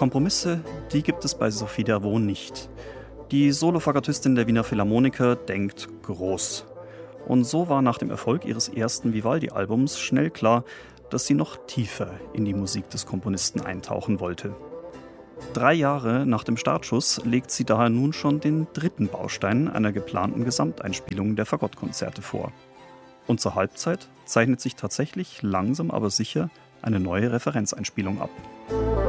Kompromisse, die gibt es bei Sophie Davot nicht. Die Solofagotistin der Wiener Philharmoniker denkt groß. Und so war nach dem Erfolg ihres ersten Vivaldi-Albums schnell klar, dass sie noch tiefer in die Musik des Komponisten eintauchen wollte. 3 Jahre nach dem Startschuss legt sie daher nun schon den dritten Baustein einer geplanten Gesamteinspielung der Fagottkonzerte vor. Und zur Halbzeit zeichnet sich tatsächlich langsam aber sicher eine neue Referenzeinspielung ab.